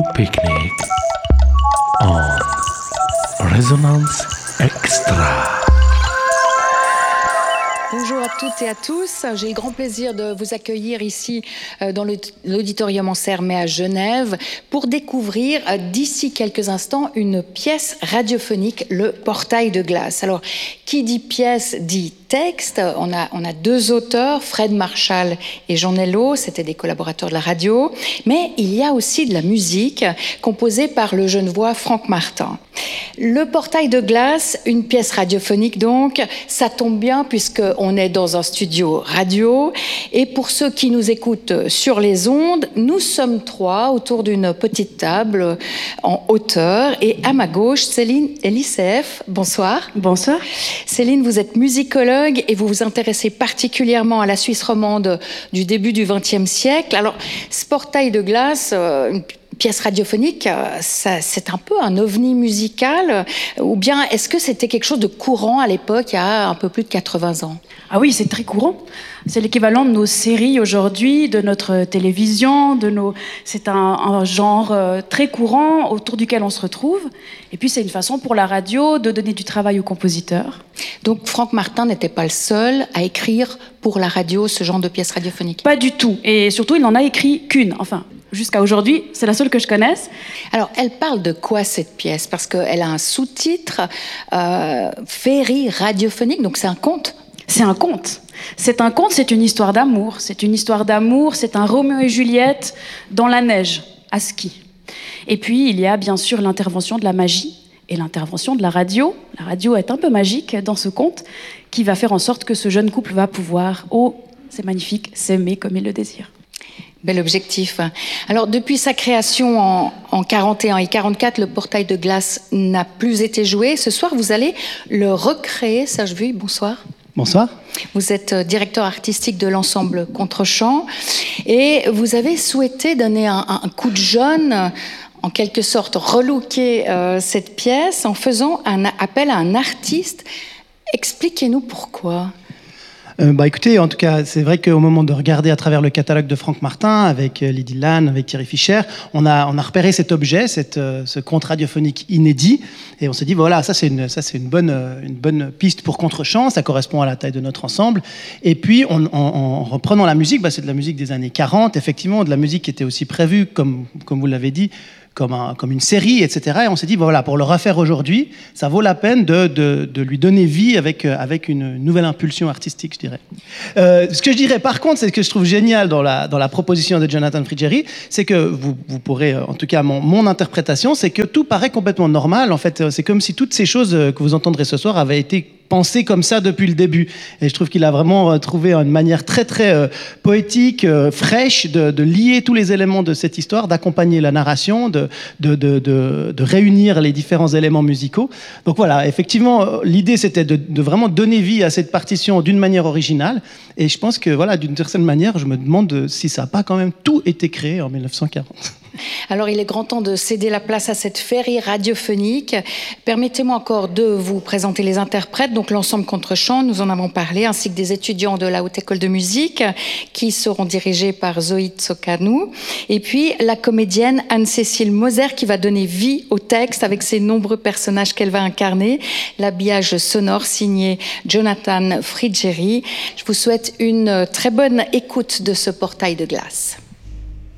Picnic on Résonance Extra. Bonjour à toutes et à tous. J'ai le grand plaisir de vous accueillir ici dans l'auditorium Ansermet à Genève pour découvrir d'ici quelques instants une pièce radiophonique, Le Portail de glace. Alors, qui dit pièce dit texte. On a deux auteurs, Fred Marshall et Jean Nello, c'était des collaborateurs de la radio, mais il y a aussi de la musique composée par le genevois Franck Martin. Le Portail de glace, une pièce radiophonique donc, ça tombe bien puisqu'on est dans un studio radio, et pour ceux qui nous écoutent sur les ondes, nous sommes trois autour d'une petite table en hauteur, et à ma gauche, Céline Elisseef. Bonsoir. Bonsoir. Céline, vous êtes musicologue et vous vous intéressez particulièrement à la Suisse romande du début du XXe siècle. Alors, ce Portail de glace, une pièce radiophonique, c'est un peu un ovni musical, ou bien est-ce que c'était quelque chose de courant à l'époque, il y a un peu plus de 80 ans? Ah oui, c'est très courant. C'est l'équivalent de nos séries aujourd'hui, de notre télévision, c'est un genre très courant autour duquel on se retrouve. Et puis c'est une façon pour la radio de donner du travail aux compositeurs. Donc Franck Martin n'était pas le seul à écrire pour la radio ce genre de pièce radiophonique? Pas du tout. Et surtout, il n'en a écrit qu'une. Enfin, jusqu'à aujourd'hui, c'est la seule que je connaisse. Alors, elle parle de quoi cette pièce? Parce qu'elle a un sous-titre, Féerie radiophonique, donc c'est un conte? C'est un conte. C'est un conte, c'est une histoire d'amour. C'est une histoire d'amour, c'est un Roméo et Juliette dans la neige, à ski. Et puis, il y a bien sûr l'intervention de la magie et l'intervention de la radio. La radio est un peu magique dans ce conte, qui va faire en sorte que ce jeune couple va pouvoir, oh, c'est magnifique, s'aimer comme il le désire. Bel objectif. Alors, depuis sa création en 41 et 44, le Portail de glace n'a plus été joué. Ce soir, vous allez le recréer. Serge Vuille, bonsoir. Bonsoir. Vous êtes directeur artistique de l'ensemble Contre-champ et vous avez souhaité donner un coup de jeune, en quelque sorte relooker cette pièce en faisant un appel à un artiste. Expliquez-nous pourquoi. Écoutez, en tout cas, c'est vrai qu'au moment de regarder à travers le catalogue de Franck Martin, avec Lydie Lann, avec Thierry Fischer, on a repéré cet objet, ce conte radiophonique inédit, et on s'est dit, voilà, ça c'est une bonne piste pour Contre-champ, ça correspond à la taille de notre ensemble. Et puis, en reprenant la musique, c'est de la musique des années 40, effectivement, de la musique qui était aussi prévue, comme vous l'avez dit, comme une série, etc. Et on s'est dit, voilà, pour le refaire aujourd'hui, ça vaut la peine de lui donner vie avec une nouvelle impulsion artistique, je dirais. Ce que je dirais, par contre, c'est ce que je trouve génial dans la proposition de Jonathan Frigeri, c'est que vous pourrez, en tout cas, mon interprétation, c'est que tout paraît complètement normal. En fait, c'est comme si toutes ces choses que vous entendrez ce soir avaient été pensé comme ça depuis le début. Et je trouve qu'il a vraiment trouvé une manière très, très poétique, fraîche, de lier tous les éléments de cette histoire, d'accompagner la narration, de réunir les différents éléments musicaux. Donc voilà, effectivement, l'idée, c'était de vraiment donner vie à cette partition d'une manière originale. Et je pense que, voilà, d'une certaine manière, je me demande si ça n'a pas quand même tout été créé en 1940. Alors, il est grand temps de céder la place à cette féerie radiophonique. Permettez-moi encore de vous présenter les interprètes. Donc, l'ensemble Contre-champ, nous en avons parlé, ainsi que des étudiants de la Haute École de Musique, qui seront dirigés par Zoé Tsokanou. Et puis, la comédienne Anne-Cécile Moser, qui va donner vie au texte avec ses nombreux personnages qu'elle va incarner. L'habillage sonore signé Jonathan Frigeri. Je vous souhaite une très bonne écoute de ce Portail de glace.